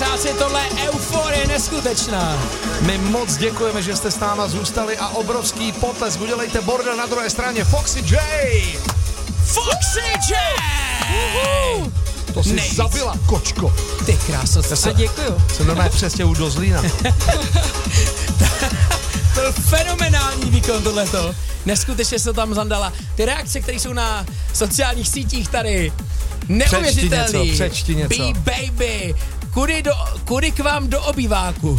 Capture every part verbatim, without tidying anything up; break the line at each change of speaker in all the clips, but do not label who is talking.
přáci, tohle je euforie neskutečná.
My moc děkujeme, že jste s náma zůstali a obrovský potlesk. Udělejte bordel na druhé straně. Foxy J!
Foxy J!
Uhu. To jsi
Nejvíc.
zabila, kočko.
Ty kráso.
A děkuju.
Jsem normálně přestěhu do Zlína.
To byl fenomenální výkon tohleto. Neskutečně se to tam zandala. Ty reakce, které jsou na sociálních sítích tady, neuvěřitelný.
Přečti něco, přečti něco.
Be baby, kudy, do, kudy k vám do obýváku.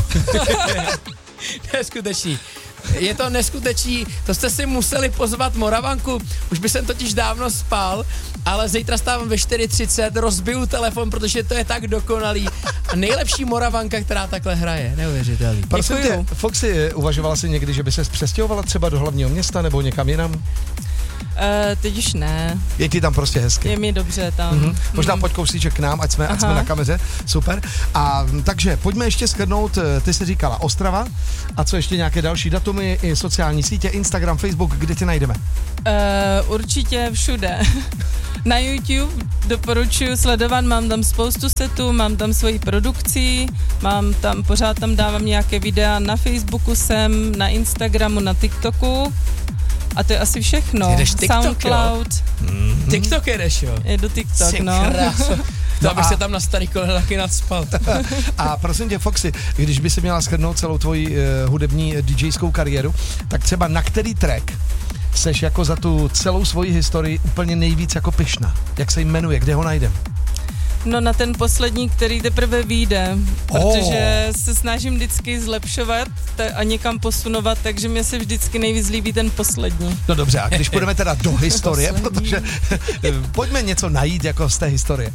Neskutečný. Je to neskutečný, to jste si museli pozvat Moravanku, už by jsem totiž dávno spal, ale zítra stávám ve čtyři třicet, rozbiju telefon, protože to je tak dokonalý. A nejlepší Moravanka, která takhle hraje, neuvěřitelný.
Prosím tě, Foxy, uvažovala jsi někdy, že by ses přestěhovala třeba do hlavního města nebo někam jinam?
Uh, teď už ne.
Je ti tam prostě hezky.
Je mi dobře tam.
Mm-hmm. Možná pojď kousíček k nám, ať jsme, ať jsme na kameře. Super. A takže pojďme ještě shrnout, ty jsi říkala Ostrava a co ještě nějaké další datumy, i sociální sítě, Instagram, Facebook, kde tě najdeme?
Uh, určitě všude. Na YouTube doporučuji sledovat, mám tam spoustu setů, mám tam svoji produkci, mám tam, pořád tam dávám nějaké videa, na Facebooku jsem, na Instagramu, na TikToku. A to je asi všechno.
Ty jdeš TikTok,
SoundCloud.
Mm-hmm. TikTok jedeš, jo?
Jedu TikTok,
Jsi
no.
Kráso. To,
No
abych
a-
se tam na starý kolena taky nadspal.
A prosím tě, Foxy, když by si měla shrnout celou tvoji uh, hudební DJskou kariéru, tak třeba na který track seš jako za tu celou svoji historii úplně nejvíc jako pyšná? Jak se jmenuje, kde ho najdem?
No na ten poslední, který teprve vyjde, protože se snažím vždycky zlepšovat ta- a někam posunovat, takže mě se vždycky nejvíc líbí ten poslední.
No dobře, a když půjdeme teda do historie, protože pojďme něco najít jako z té historie.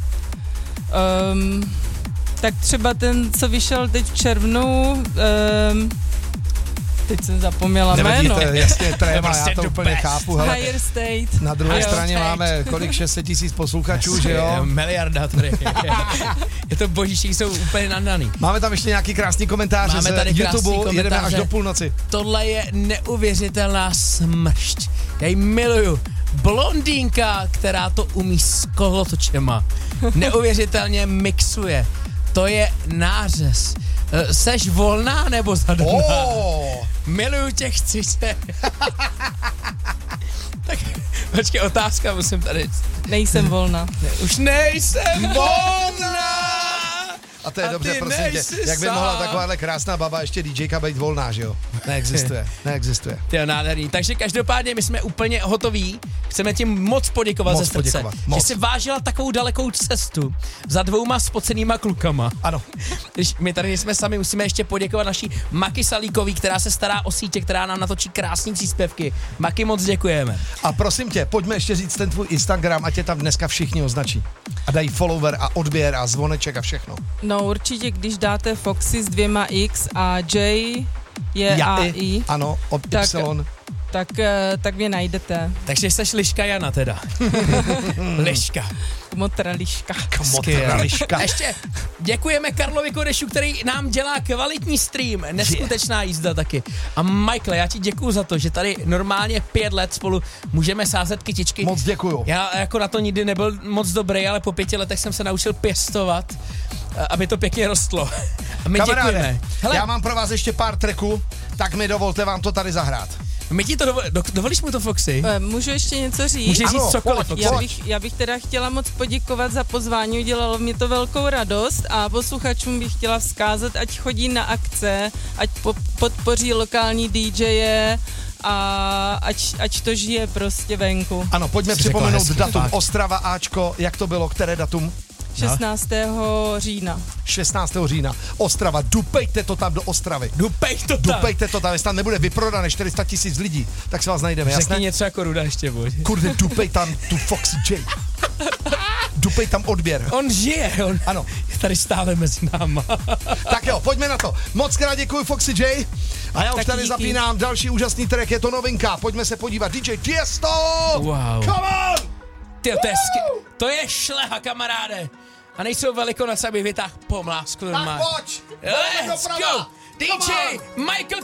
Um, tak třeba ten, co vyšel teď v červnu, um, teď jsem zapomněla jméno.
Nevadí, to je jasně tréma,
Prostě
já to
the
úplně
best.
chápu. Hele.
Higher State.
Na druhé
Higher
straně
State.
máme kolik, šest set tisíc posluchačů, že
Je
jo?
miliarda tady. Je to božíši, jsou úplně nadaný.
Máme tam ještě nějaký krásný komentář
Máme
z
tady krásný
YouTube, jedeme až
komentáře.
do půlnoci.
Tohle je neuvěřitelná smršť. Já ji miluju. Blondýnka, která to umí s kolotočema. Neuvěřitelně mixuje. To je nářez. Eh, Seš volná nebo zadaná?
Oh!
Miluju tě, chci tě. Tak počkej, otázka musím tady.
Nejsem volná.
Ne, už nejsem volná!
A to je
A
dobře,
ty
prosím tě.
nejsi
Jak by
sám.
mohla takováhle krásná baba ještě DJka být volná, že jo? Neexistuje, neexistuje.
Ty jo, nádherný. Takže každopádně my jsme úplně hotoví. Chceme ti moc poděkovat
Moc
ze srdce,
poděkovat,
že
moc.
jsi vážila takovou dalekou cestu za dvouma spocenýma klukama.
Ano.
Když my tady jsme sami, musíme ještě poděkovat naší Maki Salíkový, která se stará o sítě, která nám natočí krásný příspěvky. Maki, moc děkujeme.
A prosím tě, pojďme ještě říct ten tvůj Instagram, ať tě tam dneska všichni označí. A dají follower a odběr a zvoneček a všechno.
No určitě, když dáte Foxy s dvěma X a J je A I,
Ano, od
Tak-
Y.
tak, eh, tak mě najdete.
Takže jsi Liška Jana teda. Liška.
Kmotra liška.
Kmotra liška.
Ještě děkujeme Karlovi Kodešu, který nám dělá kvalitní stream. Neskutečná jízda taky. A Michael, já ti děkuju za to, že tady normálně pět let spolu můžeme sázet kytičky.
Moc děkuju.
Já jako na to nikdy nebyl moc dobrý, ale po pěti letech jsem se naučil pěstovat, aby to pěkně rostlo. A my
Kamaráde,
děkujeme. Hele,
já mám pro vás ještě pár tracků, tak mi dovolte vám to tady zahrát.
my ti to dovol, do, dovolíš mu to, Foxy?
Eh, Můžu ještě něco říct?
Můžeš
ano,
říct cokoliv,
pojď,
Foxy.
Já bych, já bych teda chtěla moc poděkovat za pozvání, udělalo mě to velkou radost a posluchačům bych chtěla vzkázat, ať chodí na akce, ať po, podpoří lokální DJe a ať, ať to žije prostě venku.
Ano, pojďme
Jsi řekla
připomenout
hezky,
datum.
fakt.
Ostrava Ačko, jak to bylo, které datum?
šestnáctého října.
šestnáctého října. Ostrava, dupejte to tam do Ostravy.
Dupej to tam.
Dupejte to tam, jestli tam nebude vyprodané čtyři sta tisíc lidí, tak se vás najdeme,
Řekni
jasné?
něco jako Ruda ještě, buď.
Kurde, dupej tam tu Foxy J. Dupej tam odběr.
On žije, on
Ano.
je tady stále mezi náma.
Tak jo, pojďme na to. Moc krát děkuji Foxy J. A já už
Tak
tady
díky.
zapínám další úžasný track, je to novinka. Pojďme se podívat. D J Tiesto!
Wow.
Come on!
Ty, to je, sk- to je šleha, kamaráde. A nejsou velikonoce, aby vytáhl pomlásku
Tak
normálně.
pojď!
Let's
doprava.
go! D J
Come on.
Michael